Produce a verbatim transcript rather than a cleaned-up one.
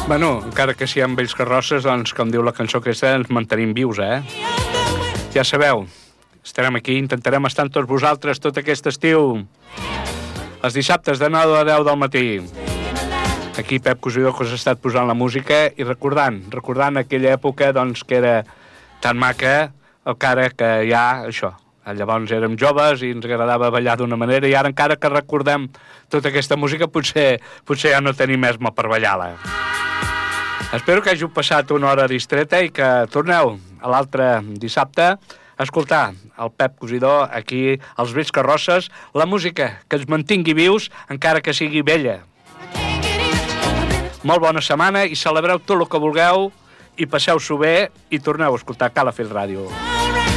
Bueno, encara que siguem vells carrosses, doncs, com diu la cançó aquesta, ens mantenim vius, eh? Ja sabeu, estarem aquí, intentarem estar amb tots vosaltres tot aquest estiu. Els dissabtes de nou a deu del matí. Aquí Pep Cosidó, que us ha estat posant la música i recordant, recordant aquella època, doncs, que era tan maca, el cara que ja, això, llavors érem joves i ens agradava ballar d'una manera, i ara encara que recordem tota aquesta música potser, potser ja no tenim esma per ballar-la. Espero que hàgiu passat una hora distreta i que torneu a l'altre dissabte a escoltar el Pep Cosidó aquí als Vells Carrosses, la música que ens mantingui vius encara que sigui vella. Molt bona setmana i celebreu tot el que vulgueu i passeu-s'ho bé i torneu a escoltar Calafell Ràdio.